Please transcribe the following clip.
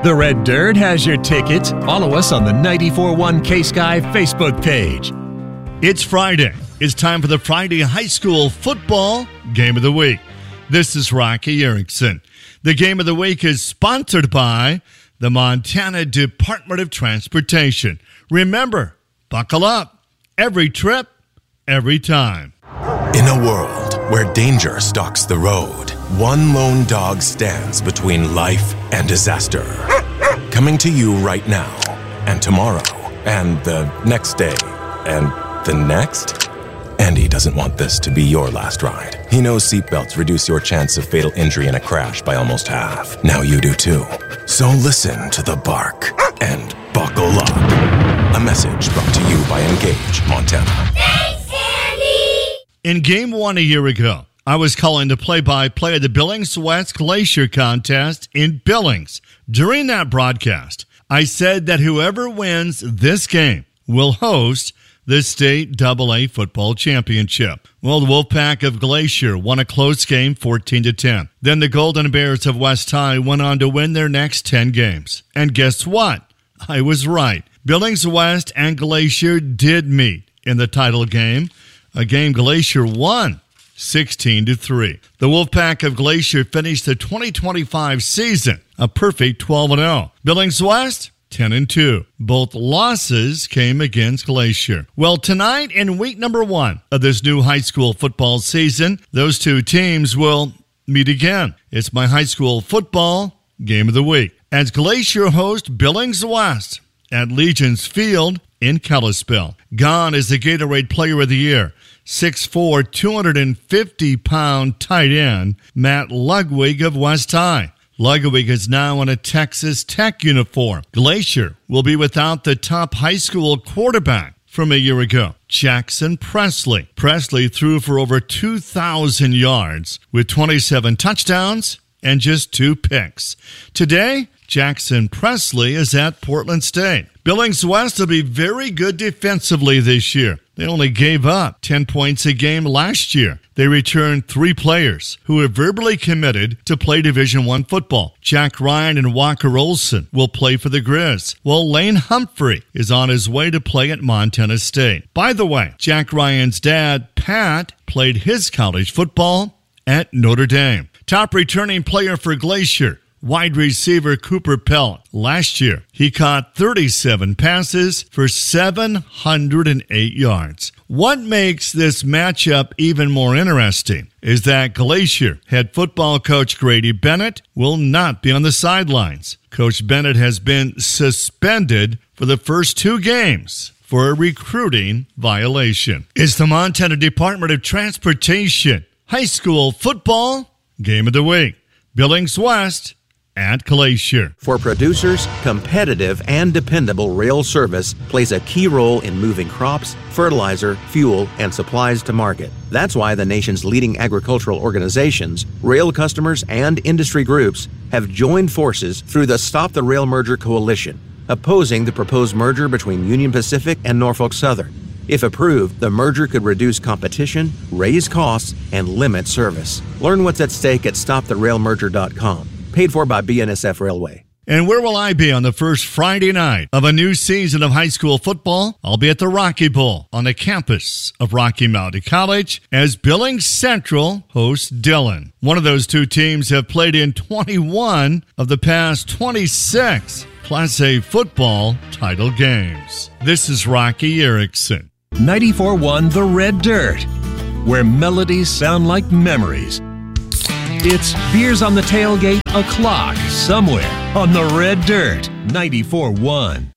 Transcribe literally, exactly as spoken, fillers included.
The Red Dirt has your tickets. Follow us on the ninety-four point one K-Sky Facebook page. It's Friday. It's time for the Friday High School Football Game of the Week. This is Rocky Erickson. The Game of the Week is sponsored by the Montana Department of Transportation. Remember, buckle up. Every trip, every time. In a world where danger stalks the road, one lone dog stands between life and disaster. Coming to you right now, and tomorrow, and the next day, and the next. Andy doesn't want this to be your last ride. He knows seatbelts reduce your chance of fatal injury in a crash by almost half. Now you do too. So listen to the bark and buckle up. A message brought to you by Engage Montana. Thanks, Andy! In game one a year ago, I was calling the play-by-play of the Billings West Glacier contest in Billings. During that broadcast, I said that whoever wins this game will host the state double A football championship. Well, the Wolfpack of Glacier won a close game fourteen to ten. Then the Golden Bears of West High went on to win their next ten games. And guess what? I was right. Billings West and Glacier did meet in the title game, a game Glacier won sixteen to three. The Wolfpack of Glacier finished the twenty twenty-five season a perfect twelve and oh. Billings West, ten and two. Both losses came against Glacier. Well, tonight in week number one of this new high school football season, those two teams will meet again. It's my high school football game of the week as Glacier host Billings West at Legion's Field in Kalispell. Gone is the Gatorade Player of the Year, six foot four, two hundred fifty pound tight end Matt Ludwig of West High. Ludwig is now in a Texas Tech uniform. Glacier will be without the top high school quarterback from a year ago, Jackson Presley. Presley threw for over two thousand yards with twenty-seven touchdowns and just two picks. Today, Jackson Presley is at Portland State. Billings West will be very good defensively this year. They only gave up ten points a game last year. They returned three players who have verbally committed to play Division I football. Jack Ryan and Walker Olson will play for the Grizz, while Lane Humphrey is on his way to play at Montana State. By the way, Jack Ryan's dad, Pat, played his college football at Notre Dame. Top returning player for Glacier, wide receiver Cooper Pelt. Last year, he caught thirty-seven passes for seven hundred eight yards. What makes this matchup even more interesting is that Glacier head football coach Grady Bennett will not be on the sidelines. Coach Bennett has been suspended for the first two games for a recruiting violation. It's the Montana Department of Transportation High School Football Game of the Week. Billings West at Glacier. For producers, competitive and dependable rail service plays a key role in moving crops, fertilizer, fuel, and supplies to market. That's why the nation's leading agricultural organizations, rail customers, and industry groups have joined forces through the Stop the Rail Merger Coalition, opposing the proposed merger between Union Pacific and Norfolk Southern. If approved, the merger could reduce competition, raise costs, and limit service. Learn what's at stake at stop the rail merger dot com. Paid for by B N S F Railway. And where will I be on the first Friday night of a new season of high school football? I'll be at the Rocky Bowl on the campus of Rocky Mountain College as Billings Central hosts Dillon. One of those two teams have played in twenty-one of the past twenty-six Class A football title games. This is Rocky Erickson. ninety-four point one The Red Dirt, where melodies sound like memories. It's Beers on the Tailgate o'clock somewhere on the Red Dirt ninety-four point one.